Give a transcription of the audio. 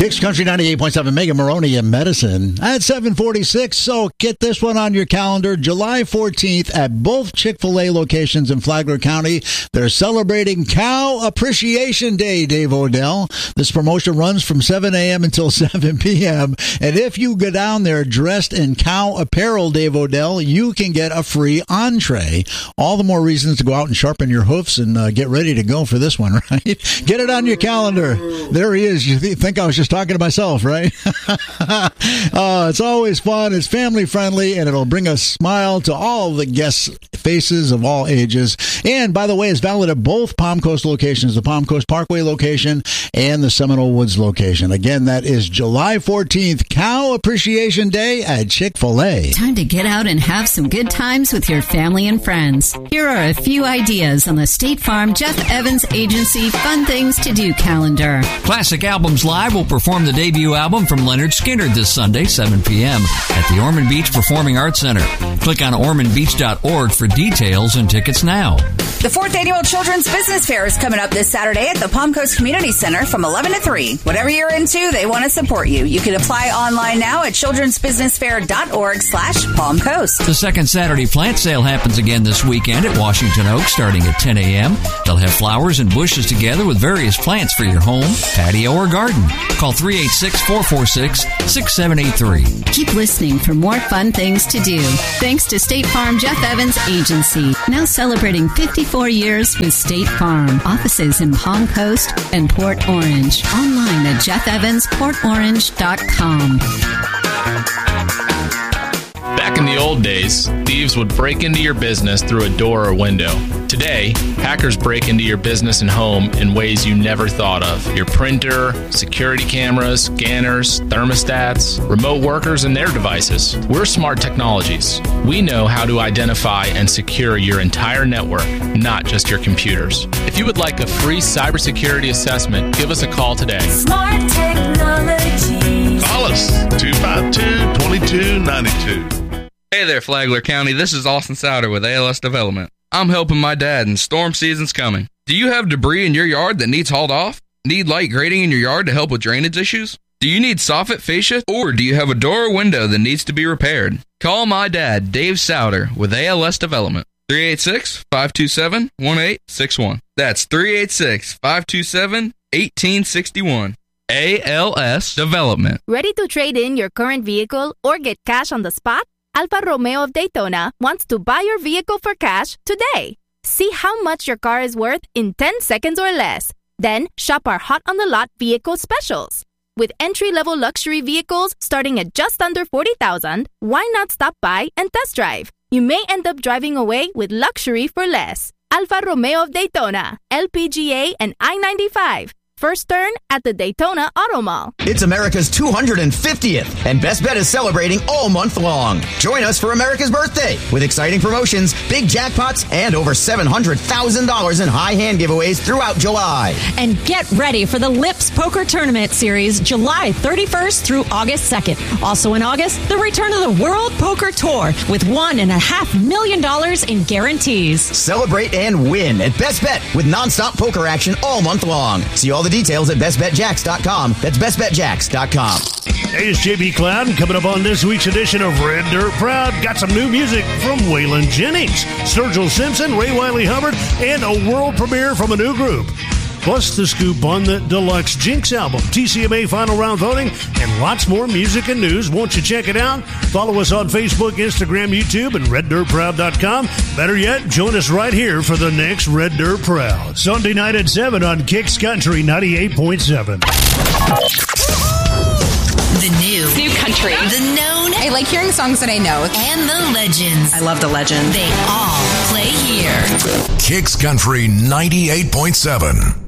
Kicks Country 98.7, Megan Maroney and Medicine at 746. So get this one on your calendar. July 14th at both Chick-fil-A locations in Flagler County. They're celebrating Cow Appreciation Day, Dave Odell. This promotion runs from 7 a.m. until 7 p.m. And if you go down there dressed in cow apparel, Dave Odell, you can get a free entree. All the more reasons to go out and sharpen your hoofs and get ready to go for this one, right? Get it on your calendar. There he is. You think I was just talking to myself, right? It's always fun. It's family friendly, and it'll bring a smile to all the guests' faces of all ages. And by the way, it's valid at both Palm Coast locations, the Palm Coast Parkway location and the Seminole Woods location. Again, that is July 14th, Cow Appreciation Day at Chick-fil-A. Time to get out and have some good times with your family and friends. Here are a few ideas on the State Farm Jeff Evans Agency Fun Things to Do calendar. Classic Albums Live will perform the debut album from Leonard Skinner this Sunday, 7 p.m. at the Ormond Beach Performing Arts Center. Click on ormondbeach.org for details and tickets now. The 4th Annual Children's Business Fair is coming up this Saturday at the Palm Coast Community Center from 11 to 3. Whatever you're into, they want to support you. You can apply online now at childrensbusinessfair.org/Palm Coast. The second Saturday plant sale happens again this weekend at Washington Oak starting at 10 a.m. They'll have flowers and bushes together with various plants for your home, patio, or garden. Call 386-446-6783. Keep listening for more fun things to do. Thanks to State Farm Jeff Evans Agency, now celebrating 54 years with State Farm. Offices in Palm Coast and Port Orange. Online at jeffevansportorange.com. Back in the old days, thieves would break into your business through a door or window. Today, hackers break into your business and home in ways you never thought of. Your printer, security cameras, scanners, thermostats, remote workers, and their devices. We're Smart Technologies. We know how to identify and secure your entire network, not just your computers. If you would like a free cybersecurity assessment, give us a call today. Smart Technologies. Call us, 252-2292. Hey there, Flagler County. This is Austin Souder with ALS Development. I'm helping my dad, and storm season's coming. Do you have debris in your yard that needs hauled off? Need light grading in your yard to help with drainage issues? Do you need soffit fascia? Or do you have a door or window that needs to be repaired? Call my dad, Dave Souder, with ALS Development. 386-527-1861. That's 386-527-1861. ALS Development. Ready to trade in your current vehicle or get cash on the spot? Alfa Romeo of Daytona wants to buy your vehicle for cash today. See how much your car is worth in 10 seconds or less. Then shop our Hot on the Lot vehicle specials. With entry-level luxury vehicles starting at just under $40,000, why not stop by and test drive? You may end up driving away with luxury for less. Alfa Romeo of Daytona, LPGA and I-95. First turn at the Daytona Auto Mall. It's America's 250th, and Best Bet is celebrating all month long. Join us for America's birthday with exciting promotions, big jackpots, and over $700,000 in high hand giveaways throughout July. And get ready for the Lips Poker Tournament Series July 31st through August 2nd. Also in August, the return of the World Poker Tour with $1.5 million in guarantees. Celebrate and win at Best Bet with nonstop poker action all month long. See all the details at bestbetjacks.com. That's bestbetjacks.com. Hey, it's JB Cloud, and coming up on this week's edition of Red Dirt Proud, got some new music from Waylon Jennings, Sturgill Simpson, Ray Wiley Hubbard, and a world premiere from a new group. Plus the scoop on the deluxe Jinx album, TCMA final round voting, and lots more music and news. Won't you check it out? Follow us on Facebook, Instagram, YouTube, and RedDirtProud.com. Better yet, join us right here for the next Red Dirt Proud. Sunday night at 7 on Kicks Country 98.7. The new country. The known. I like hearing songs that I know. And the legends. I love the legend. They all play here. Kicks Country 98.7.